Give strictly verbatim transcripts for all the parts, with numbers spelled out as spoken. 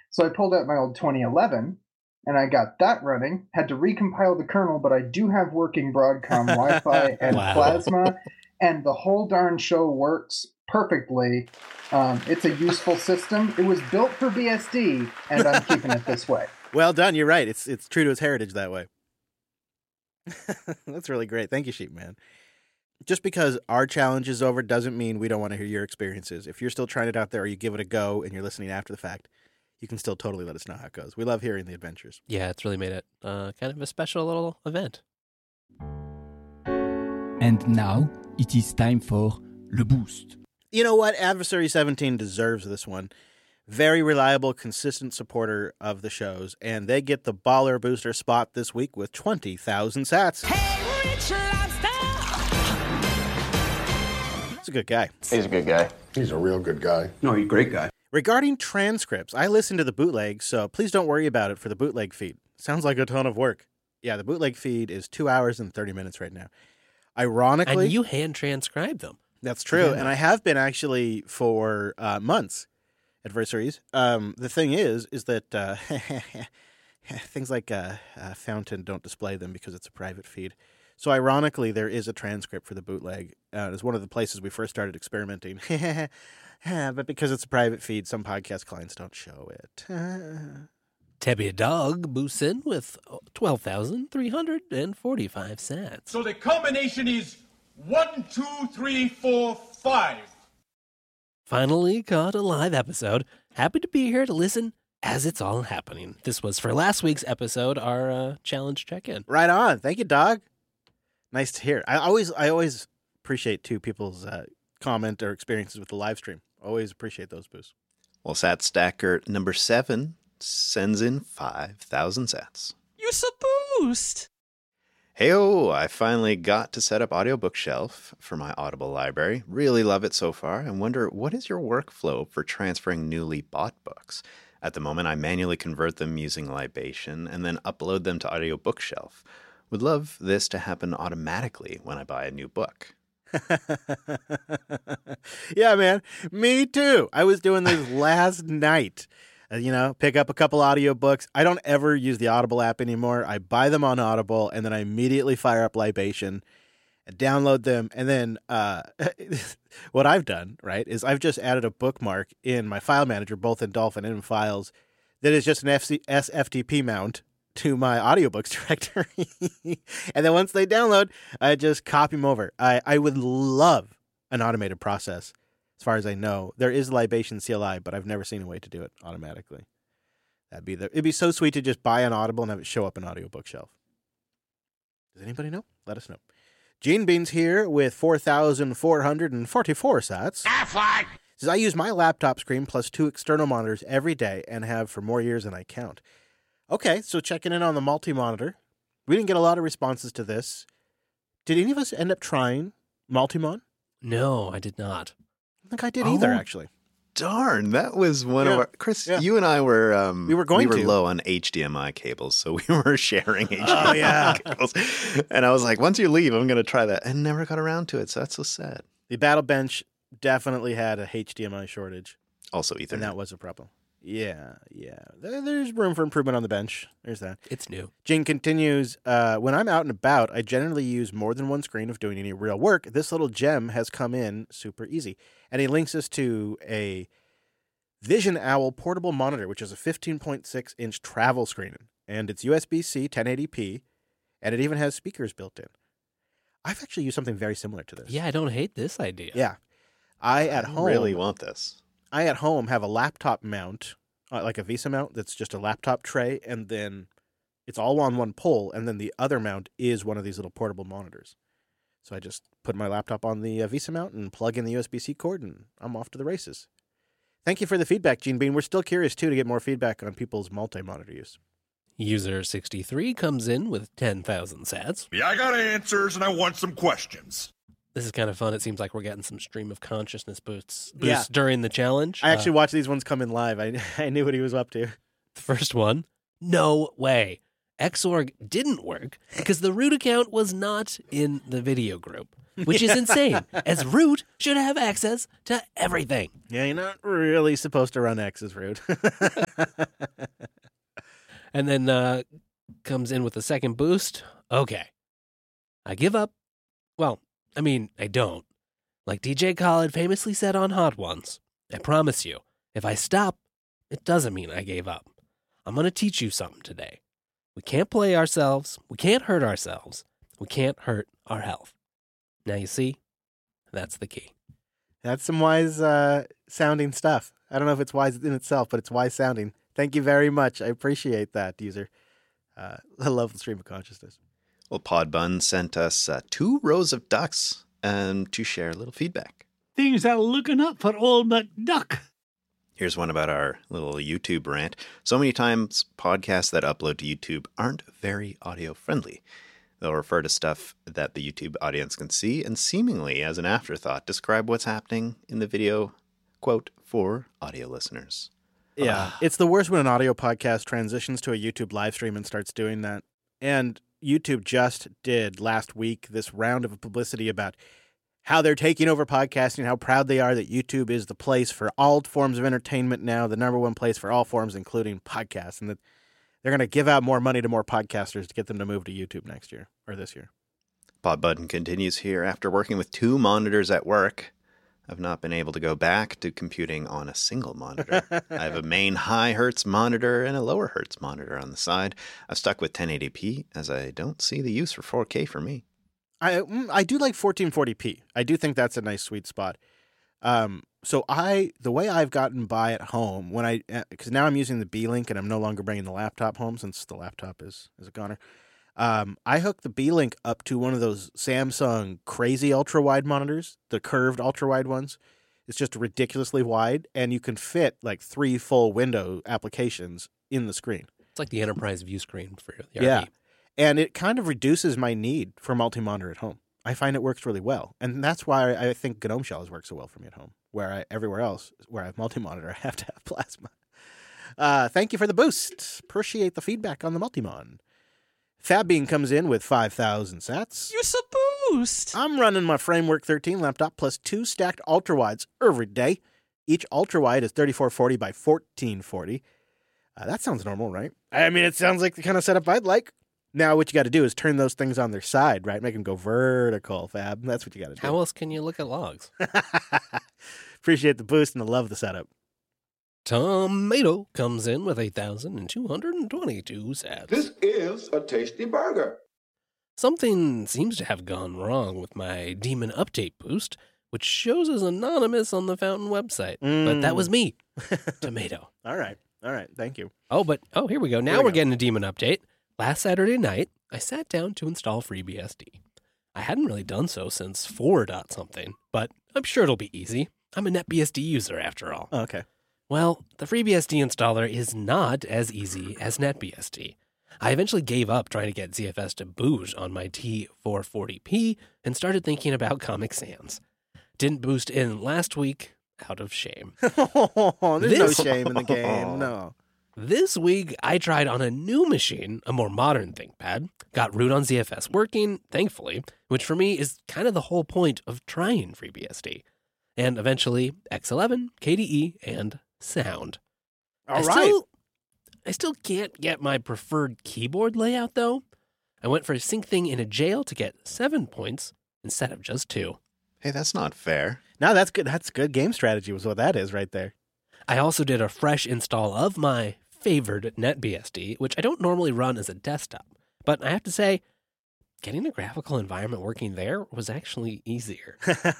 So I pulled out my old twenty eleven, and I got that running. Had to recompile the kernel, but I do have working Broadcom Wi-Fi and Wow. Plasma, and the whole darn show works perfectly. Um, it's a useful system. It was built for B S D, and I'm keeping it this way. Well done. You're right. It's it's true to its heritage that way. That's really great. Thank you, Sheep Man. Just because our challenge is over doesn't mean we don't want to hear your experiences. If you're still trying it out there or you give it a go and you're listening after the fact, you can still totally let us know how it goes. We love hearing the adventures. Yeah, it's really made it uh, kind of a special little event. And now it is time for Le Boost. You know what? Adversary seventeen deserves this one. Very reliable, consistent supporter of the shows, and they get the baller booster spot this week with twenty thousand sats. Hey, Rich Lobster! He's a good guy. He's a good guy. He's a real good guy. No, he's a great guy. Regarding transcripts, I listen to the bootleg, so please don't worry about it for the bootleg feed. Sounds like a ton of work. Yeah, the bootleg feed is two hours and thirty minutes right now. Ironically... And you hand transcribe them. That's true, Yeah. and I have been actually for uh, months. Adversaries. Um, the thing is, is that uh, things like uh, uh, Fountain don't display them because it's a private feed. So ironically, there is a transcript for the bootleg. Uh, it's one of the places we first started experimenting. But because it's a private feed, some podcast clients don't show it. Tebby Dog boosts in with twelve thousand three hundred forty-five sats. So the combination is one, two, three, four, five. Finally caught a live episode. Happy to be here to listen as it's all happening. This was for last week's episode, our uh, challenge check-in. Right on. Thank you, dog. Nice to hear. I always, I always appreciate too people's uh, comment or experiences with the live stream. Always appreciate those boosts. Well, Sat Stacker number seven sends in five thousand sats. You a boost! Hey-oh, I finally got to set up Audiobook Shelf for my Audible library. Really love it so far and wonder, what is your workflow for transferring newly bought books? At the moment, I manually convert them using Libation and then upload them to Audiobook Shelf. Would love this to happen automatically when I buy a new book. Yeah, man. Me too. I was doing this last night. Uh, you know, pick up a couple audiobooks. I don't ever use the Audible app anymore. I buy them on Audible, and then I immediately fire up Libation and download them. And then uh, what I've done, right, is I've just added a bookmark in my file manager, both in Dolphin and in Files, that is just an F C- S F T P mount to my audiobooks directory. And then once they download, I just copy them over. I, I would love an automated process. As far as I know, there is Libation C L I, but I've never seen a way to do it automatically. That'd be the, it'd be so sweet to just buy an Audible and have it show up in Audiobook Shelf. Does anybody know? Let us know. Gene Bean's here with four thousand four hundred forty-four sats. Affleck! Says, I use my laptop screen plus two external monitors every day and have for more years than I count. Okay, so checking in on the multi-monitor. We didn't get a lot of responses to this. Did any of us end up trying Multimon? No, I did not. I think I did either, Oh. actually. Darn, that was one Yeah. of our... Chris, Yeah. you and I were... Um, We were going We were to. low on H D M I cables, so we were sharing H D M I Oh, yeah. cables. And I was like, once you leave, I'm going to try that. And never got around to it, so that's so sad. The Battle Bench definitely had a H D M I shortage, Also, Ethernet. and that was a problem. Yeah, yeah. There, there's room for improvement on the bench. There's that. It's new. Jing continues, uh, when I'm out and about, I generally use more than one screen if doing any real work. This little gem has come in super easy. And he links us to a Vision Owl portable monitor, which is a fifteen point six inch travel screen. And it's U S B C ten eighty p, and it even has speakers built in. I've actually used something very similar to this. Yeah, I don't hate this idea. Yeah. I, at I home... really want this. I at home have a laptop mount, uh, like a Visa mount that's just a laptop tray, and then it's all on one pole, and then the other mount is one of these little portable monitors. So I just put my laptop on the uh, Visa mount and plug in the U S B C cord, and I'm off to the races. Thank you for the feedback, Gene Bean. We're still curious, too, to get more feedback on people's multi-monitor use. User sixty-three comes in with ten thousand sats. Yeah, I got answers and I want some questions. This is kind of fun. It seems like we're getting some stream of consciousness boosts, boosts Yeah. during the challenge. I actually Uh, watched these ones come in live. I, I knew what he was up to. the first one, no way. Xorg didn't work because the root account was not in the video group, which is insane, as root should have access to everything. Yeah, you're not really supposed to run X as root. And then uh, comes in with a second boost. Okay. I give up. Well, I mean, I don't. Like D J Khaled famously said on Hot Ones, I promise you, if I stop, it doesn't mean I gave up. I'm going to teach you something today. We can't play ourselves. We can't hurt ourselves. We can't hurt our health. Now you see, that's the key. That's some wise uh, sounding stuff. I don't know if it's wise in itself, but it's wise sounding. Thank you very much. I appreciate that, user. Uh, I love the stream of consciousness. Well, Podbun sent us uh, two rows of ducks um, to share a little feedback. Things are looking up for old McDuck. Here's one about our little YouTube rant. So many times podcasts that upload to YouTube aren't very audio friendly. They'll refer to stuff that the YouTube audience can see and seemingly as an afterthought describe what's happening in the video, quote, for audio listeners. Yeah, it's the worst when an audio podcast transitions to a YouTube live stream and starts doing that. And YouTube just did last week this round of publicity about how they're taking over podcasting, how proud they are that YouTube is the place for all forms of entertainment now, the number one place for all forms, including podcasts, and that they're going to give out more money to more podcasters to get them to move to YouTube next year or this year. Podbutton continues here. After working with two monitors at work, I've not been able to go back to computing on a single monitor. I have a main high hertz monitor and a lower hertz monitor on the side. I've stuck with ten eighty p as I don't see the use for four K for me. I I do like fourteen forty p. I do think that's a nice sweet spot. Um, so I the way I've gotten by at home when I because now I'm using the B-Link and I'm no longer bringing the laptop home since the laptop is is a goner. Um, I hook the B-Link up to one of those Samsung crazy ultra wide monitors, the curved ultra wide ones. It's just ridiculously wide, and you can fit like three full window applications in the screen. It's like the enterprise view screen for the yeah. R V. And it kind of reduces my need for multi-monitor at home. I find it works really well. And that's why I think GNOME Shells work so well for me at home, where I, everywhere else, where I have multi-monitor, I have to have Plasma. Uh, thank you for the boost. Appreciate the feedback on the Multimon. Fabbean comes in with five thousand sats. Use a boost. I'm running my Framework thirteen laptop plus two stacked ultrawides every day. Each ultrawide is thirty-four forty by fourteen forty. Uh, that sounds normal, right? I mean, it sounds like the kind of setup I'd like. Now, what you got to do is turn those things on their side, right? Make them go vertical, Fab. That's what you got to do. How else can you look at logs? Appreciate the boost and I love the setup. Tomato comes in with eight thousand two hundred twenty-two sats. This is a tasty burger. Something seems to have gone wrong with my Daemon Update boost, which shows as anonymous on the Fountain website. Mm. But that was me. Tomato. All right. All right. Thank you. Oh, but, oh, here we go. Now Here we we're go. getting a Daemon Update. Last Saturday night, I sat down to install FreeBSD. I hadn't really done so since four dot something, but I'm sure it'll be easy. I'm a NetBSD user after all. Oh, okay. Well, the FreeBSD installer is not as easy as NetBSD. I eventually gave up trying to get Z F S to boot on my T four forty p and started thinking about Comic Sans. Didn't boost in last week out of shame. There's This- no shame in the game. No. This week, I tried on a new machine, a more modern ThinkPad, got root on Z F S working, thankfully, which for me is kind of the whole point of trying FreeBSD. And eventually, X eleven, K D E, and sound. All I right. Still, I still can't get my preferred keyboard layout, though. I went for a sync thing in a jail to get seven points instead of just two. Hey, that's not fair. No, that's good. That's good game strategy was what that is right there. I also did a fresh install of my favored NetBSD, which I don't normally run as a desktop. But I have to say, getting a graphical environment working there was actually easier.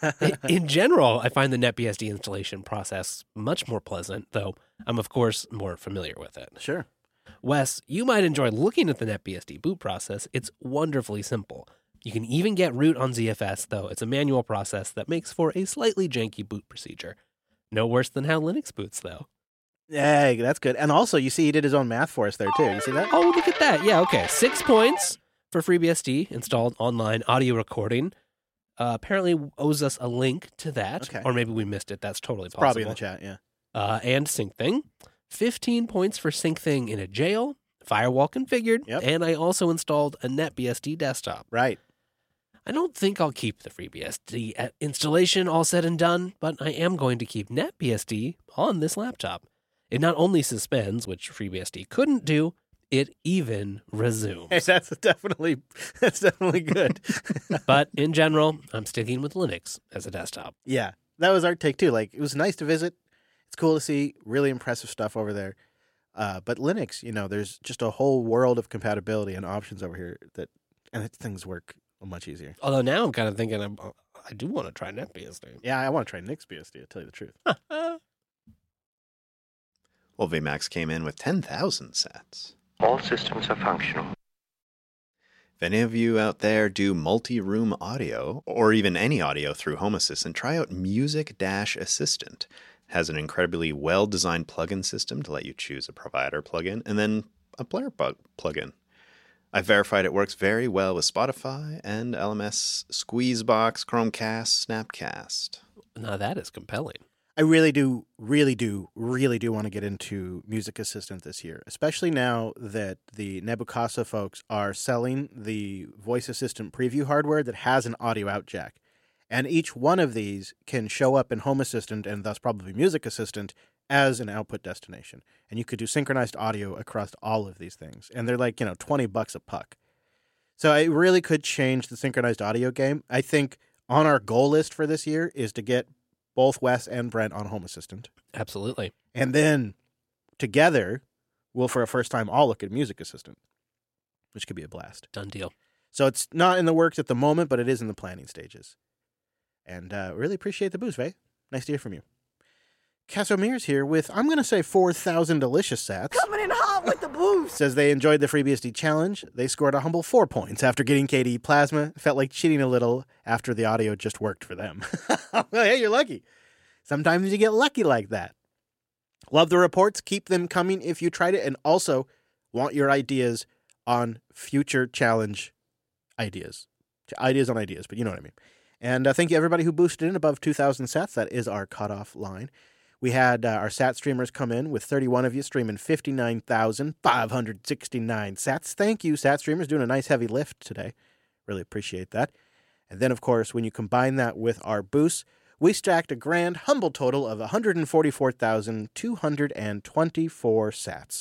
In general, I find the NetBSD installation process much more pleasant, though I'm, of course, more familiar with it. Sure. Wes, you might enjoy looking at the NetBSD boot process. It's wonderfully simple. You can even get root on Z F S, though it's a manual process that makes for a slightly janky boot procedure. No worse than how Linux boots, though. Yeah, that's good. And also, you see he did his own math for us there, too. You see that? Oh, look at that. Yeah, okay. Six points for FreeBSD installed online audio recording. Uh, apparently owes us a link to that. Okay. Or maybe we missed it. That's totally possible. Probably in the chat, yeah. Uh, and SyncThing. fifteen points for SyncThing in a jail. firewall configured, Yep. and I also installed a NetBSD desktop. Right. I don't think I'll keep the FreeBSD at installation all said and done, but I am going to keep NetBSD on this laptop. It not only suspends, which FreeBSD couldn't do, it even resumes. Hey, that's definitely that's definitely good. But in general, I'm sticking with Linux as a desktop. Yeah, that was our take too. Like, it was nice to visit. It's cool to see really impressive stuff over there. Uh, but Linux, you know, there's just a whole world of compatibility and options over here that, and it, things work much easier. Although now I'm kind of thinking I'm, I do want to try NetBSD. Yeah, I want to try NixBSD, to tell you the truth. Well, V MAX came in with ten thousand sats. All systems are functional. If any of you out there do multi-room audio, or even any audio through Home Assistant, try out Music Assistant. It has an incredibly well-designed plugin system to let you choose a provider plugin and then a player plug- plugin. I've verified it works very well with Spotify and L M S, Squeezebox, Chromecast, Snapcast. Now that is compelling. I really do, really do, really do want to get into Music Assistant this year, especially now that the Nebukasa folks are selling the voice assistant preview hardware that has an audio out jack. And each one of these can show up in Home Assistant and thus probably Music Assistant as an output destination. And you could do synchronized audio across all of these things. And they're like, you know, twenty bucks a puck. So it really could change the synchronized audio game. I think on our goal list for this year is to get both Wes and Brent on Home Assistant. Absolutely. And then together, we'll for a first time all look at Music Assistant, which could be a blast. Done deal. So it's not in the works at the moment, but it is in the planning stages. And uh, really appreciate the boost, Vay. Nice to hear from you. Casumir's here with, I'm going to say, four thousand delicious sats. Coming in hot with the boost. Says they enjoyed the FreeBSD challenge. They scored a humble four points after getting K D E Plasma. Felt like cheating a little after the audio just worked for them. Well, hey, you're lucky. Sometimes you get lucky like that. Love the reports. Keep them coming if you tried it. And also want your ideas on future challenge ideas. Ideas on ideas, but you know what I mean. And uh, thank you everybody who boosted in above two thousand sats. That is our cutoff line. We had uh, our sat streamers come in with thirty-one of you streaming fifty-nine thousand five hundred sixty-nine sats. Thank you, sat streamers, doing a nice heavy lift today. Really appreciate that. And then, of course, when you combine that with our boosts, we stacked a grand humble total of one hundred forty-four thousand two hundred twenty-four sats.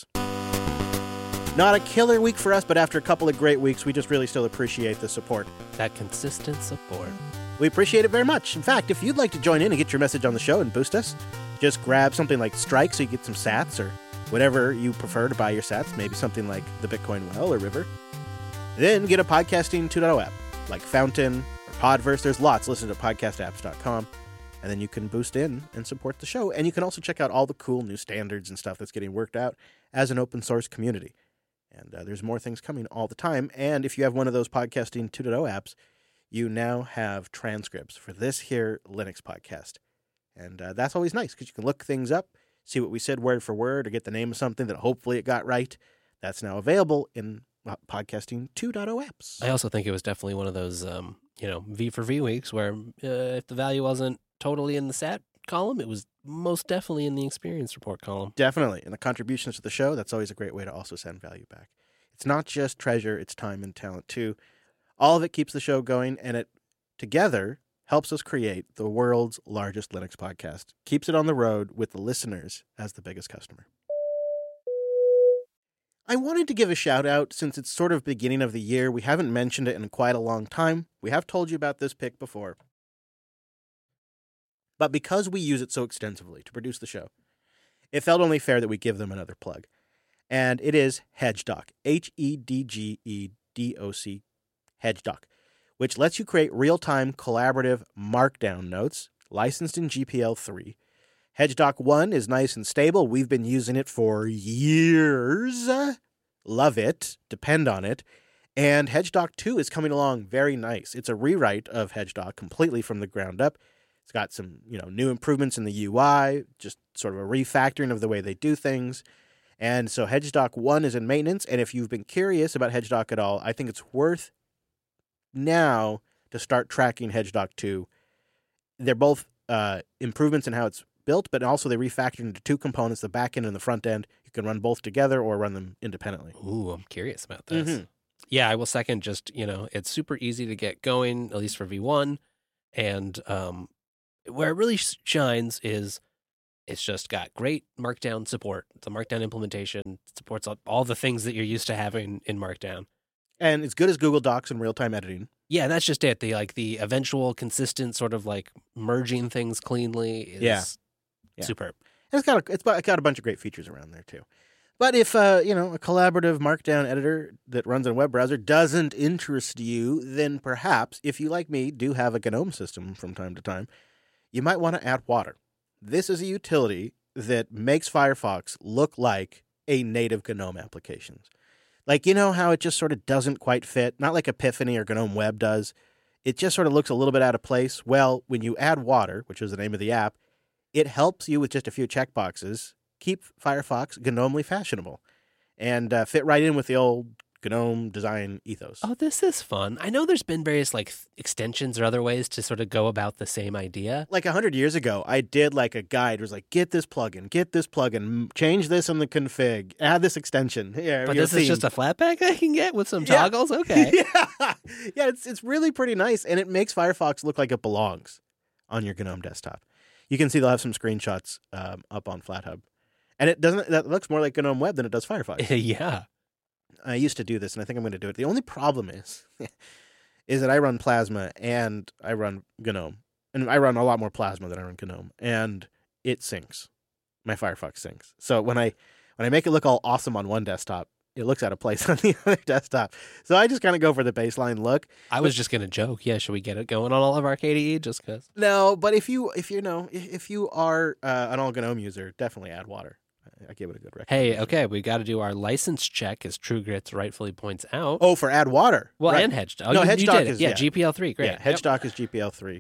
Not a killer week for us, but after a couple of great weeks, we just really still appreciate the support. That consistent support. We appreciate it very much. In fact, if you'd like to join in and get your message on the show and boost us, just grab something like Strike so you get some sats or whatever you prefer to buy your sats, maybe something like the Bitcoin Well or River. Then get a Podcasting two point oh app like Fountain or Podverse. There's lots. Listen to podcast apps dot com. And then you can boost in and support the show. And you can also check out all the cool new standards and stuff that's getting worked out as an open source community. And uh, there's more things coming all the time. And if you have one of those Podcasting two point oh apps, you now have transcripts for this here Linux podcast. And uh, that's always nice because you can look things up, see what we said word for word, or get the name of something that hopefully it got right. That's now available in uh, Podcasting two point oh apps. I also think it was definitely one of those, um, you know, V for V weeks where uh, if the value wasn't totally in the sat column, it was most definitely in the experience report column. Definitely. And the contributions to the show, that's always a great way to also send value back. It's not just treasure, it's time and talent too. All of it keeps the show going, and it together helps us create the world's largest Linux podcast. Keeps it on the road with the listeners as the biggest customer. I wanted to give a shout out since it's sort of beginning of the year. We haven't mentioned it in quite a long time. We have told you about this pick before. But because we use it so extensively to produce the show, it felt only fair that we give them another plug. And it is HedgeDoc, H E D G E D O C, HedgeDoc, which lets you create real-time collaborative markdown notes, licensed in G P L three. HedgeDoc one is nice and stable. We've been using it for years. Love it. Depend on it. And HedgeDoc two is coming along very nice. It's a rewrite of HedgeDoc completely from the ground up. It's got some, you know, new improvements in the U I, just sort of a refactoring of the way they do things. And so HedgeDoc one is in maintenance. And if you've been curious about HedgeDoc at all, I think it's worth now to start tracking HedgeDoc two. They're both uh, improvements in how it's built, but also they refactored into two components, the back end and the front end. You can run both together or run them independently. Ooh, I'm curious about this. Mm-hmm. Yeah, I will second just, you know, it's super easy to get going, at least for V one. And um, where it really shines is it's just got great Markdown support. It's a Markdown implementation. It supports all the things that you're used to having in Markdown. And it's good as Google Docs and real-time editing. Yeah, that's just it. The like the eventual consistent sort of like merging things cleanly is Yeah. Yeah. superb. And it's got a, it's got a bunch of great features around there too. But if uh, you know, a collaborative Markdown editor that runs on a web browser doesn't interest you, then perhaps, if you like me do have a GNOME system from time to time, you might want to add Water. This is a utility that makes Firefox look like a native GNOME application. Like, you know how it just sort of doesn't quite fit? Not like Epiphany or GNOME Web does. It just sort of looks a little bit out of place. Well, when you add Water, which is the name of the app, it helps you with just a few checkboxes keep Firefox GNOMely fashionable and uh, fit right in with the old GNOME design ethos. Oh, this is fun. I know there's been various like th- extensions or other ways to sort of go about the same idea. Like a hundred years ago, I did like a guide. It was like, get this plugin, get this plugin, change this in the config, add this extension. Yeah, But your this is theme. just a Flatpak I can get with some Yeah. toggles? Okay. yeah, yeah, it's it's really pretty nice, and it makes Firefox look like it belongs on your GNOME desktop. You can see they'll have some screenshots um, up on FlatHub, and it doesn't. That looks more like GNOME Web than it does Firefox. yeah. I used to do this, and I think I'm going to do it. The only problem is, is that I run Plasma and I run GNOME, and I run a lot more Plasma than I run GNOME, and it syncs. My Firefox syncs. So when I when I make it look all awesome on one desktop, it looks out of place on the other desktop. So I just kind of go for the baseline look. I was just going to joke. Yeah, should we get it going on all of our K D E just because? No, but if you if you know if, if you are uh, an all GNOME user, definitely add Water. I, I give it a good recommendation. Hey, okay, we got to do our license check, as TrueGrits rightfully points out. Oh, for add Water. well, right. and Hedgedoc. No, you, Hedgedoc you did it. is- yeah, yeah. G P L three. Great. Yeah, Hedgedoc is G P L three.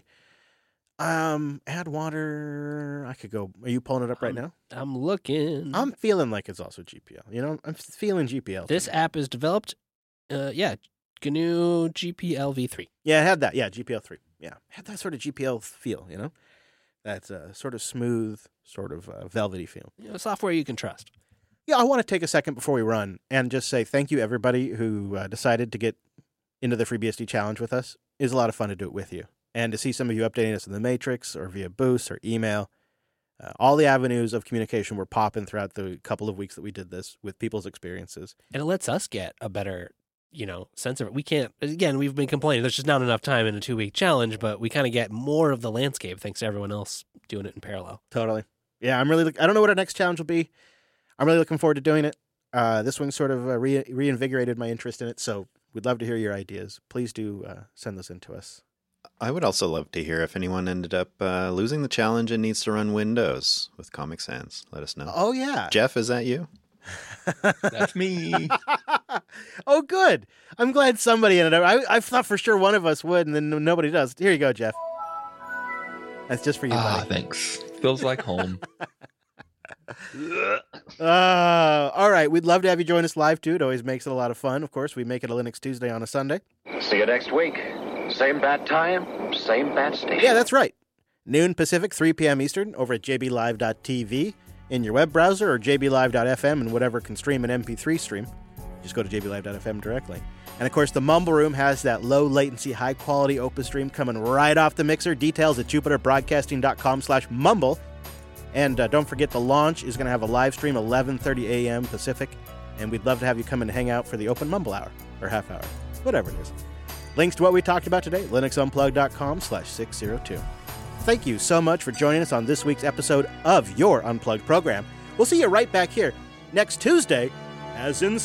Um, add Water. I could go. Are you pulling it up right now? Yep. I'm looking. I'm feeling like it's also G P L. You know, I'm feeling G P L. This app is developed, uh, yeah, G N U G P L v three. Yeah, it had that. Yeah, G P L three. Yeah, it had that sort of G P L feel. You know, that uh, sort of smooth, sort of uh, velvety feel. You know, software you can trust. Yeah, I want to take a second before we run and just say thank you, everybody who uh, decided to get into the FreeBSD challenge with us. It was a lot of fun to do it with you. And to see some of you updating us in the Matrix or via Boost or email, uh, all the avenues of communication were popping throughout the couple of weeks that we did this with people's experiences. And it lets us get a better, you know, sense of it. We can't, again, we've been complaining. There's just not enough time in a two-week challenge, but we kind of get more of the landscape thanks to everyone else doing it in parallel. Totally. Yeah, I'm really, look- I don't know what our next challenge will be. I'm really looking forward to doing it. Uh, this one sort of uh, re- reinvigorated my interest in it, so we'd love to hear your ideas. Please do uh, send those in to us. I would also love to hear if anyone ended up uh, losing the challenge and needs to run Windows with Comic Sans. Let us know. Oh, yeah. Jeff, is that you? That's me. Oh, good. I'm glad somebody ended up. I, I thought for sure one of us would, and then nobody does. Here you go, Jeff. That's just for you, Ah, buddy. thanks. Feels like home. Uh, all right. We'd love to have you join us live, too. It always makes it a lot of fun. Of course, we make it a Linux Tuesday on a Sunday. See you next week. Same bat time, same bat station. Yeah, that's right. Noon Pacific, three p.m. Eastern, over at j b live dot t v in your web browser or j b live dot f m and whatever can stream an M P three stream. Just go to j b live dot f m directly. And of course, the Mumble Room has that low latency, high quality Opus stream coming right off the mixer. Details at jupiter broadcasting dot com slash mumble. And uh, don't forget, the launch is going to have a live stream eleven thirty a.m. Pacific. And we'd love to have you come and hang out for the open Mumble hour or half hour, whatever it is. Links to what we talked about today, linux unplugged dot com slash six oh two. Thank you so much for joining us on this week's episode of your Unplugged program. We'll see you right back here next Tuesday, as in